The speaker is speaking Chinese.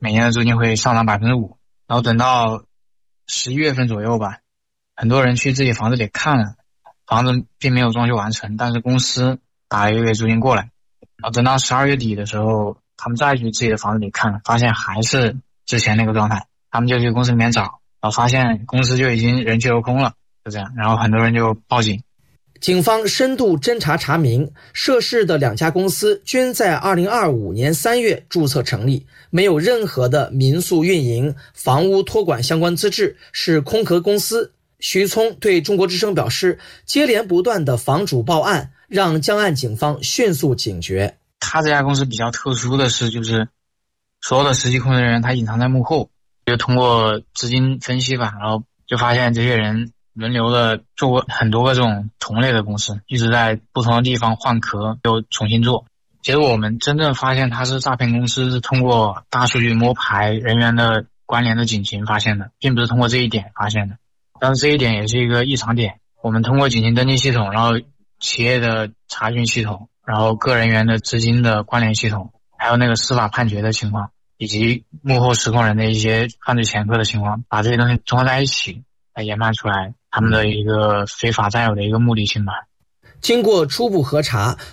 每年的租金会上涨5%。然后等到11月份左右吧，很多人去自己房子里看了，房子并没有装修完成，但是公司打了1个月租金过来。然后等到12月底的时候，他们再去自己的房子里看，发现还是之前那个状态，他们就去公司里面找，然后发现公司就已经人去楼空了，就这样，然后很多人就报警。 警方深度侦查查明，涉事的2家公司均在2025年3月注册成立，没有任何的民宿运营、房屋托管相关资质，是空壳公司。徐聪对中国之声表示，接连不断的房主报案，让江岸警方迅速警觉。 他这家公司比较特殊的是，就是所有的实际控制人员他隐藏在幕后，就通过资金分析吧，然后就发现这些人轮流的做过很多个这种同类的公司，一直在不同的地方换壳又重新做。结果我们真正发现它是诈骗公司，是通过大数据摸排人员的关联的警情发现的，并不是通过这一点发现的。但是这一点也是一个异常点，我们通过警情登记系统，然后企业的查询系统，然后个人员的资金的关联系统，还有那个司法判决的情况，以及幕后实控人的一些犯罪前科的情况，把这些东西综合在一起来研判出来他们的一个非法占有的一个目的性吧。 经过初步核查，